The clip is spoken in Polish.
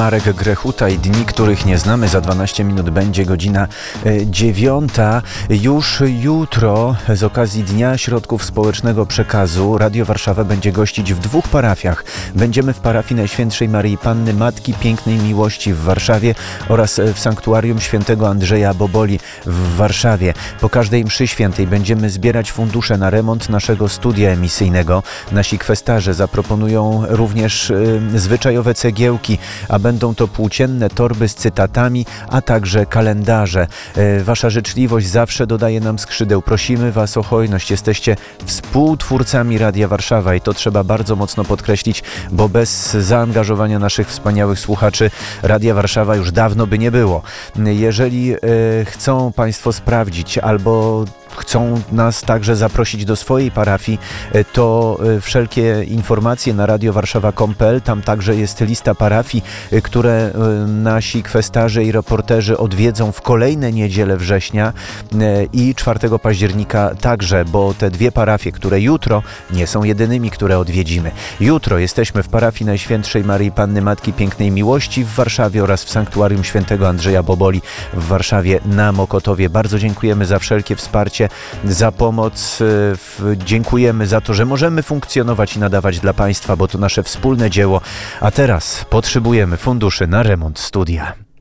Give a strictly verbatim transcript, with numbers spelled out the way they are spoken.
Marek Grechuta i Dni, których nie znamy. Za dwanaście minut będzie godzina dziewiąta. Już jutro z okazji Dnia Środków Społecznego Przekazu Radio Warszawa będzie gościć w dwóch parafiach. Będziemy w parafii Najświętszej Maryi Panny Matki Pięknej Miłości w Warszawie oraz w Sanktuarium Świętego Andrzeja Boboli w Warszawie. Po każdej mszy świętej będziemy zbierać fundusze na remont naszego studia emisyjnego. Nasi kwestarze zaproponują również y, zwyczajowe cegiełki, a będą to płócienne torby z cytatami, a także kalendarze. Y, wasza życzliwość zawsze dodaje nam skrzydeł. Prosimy Was o hojność. Jesteście współtwórcami Radia Warszawa i to trzeba bardzo mocno podkreślić, bo bez zaangażowania naszych wspaniałych słuchaczy Radia Warszawa już dawno by nie było. Jeżeli y, chcą Państwo sprawdzić albo chcą nas także zaprosić do swojej parafii, to wszelkie informacje na radiowarszawa kropka com kropka p l. Tam także jest lista parafii, które nasi kwestarze i reporterzy odwiedzą w kolejne niedziele września i czwartego października także, bo te dwie parafie, które jutro nie są jedynymi, które odwiedzimy. Jutro jesteśmy w parafii Najświętszej Maryi Panny Matki Pięknej Miłości w Warszawie oraz w Sanktuarium Świętego Andrzeja Boboli w Warszawie na Mokotowie. Bardzo dziękujemy za wszelkie wsparcie, za pomoc. Dziękujemy za to, że możemy funkcjonować i nadawać dla Państwa, bo to nasze wspólne dzieło. A teraz potrzebujemy funduszy na remont studia.